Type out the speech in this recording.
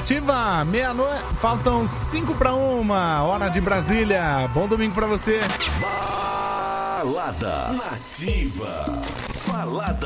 Nativa, meia-noite, faltam 5 para 1, hora de Brasília. Bom domingo para você. Balada Nativa. Balada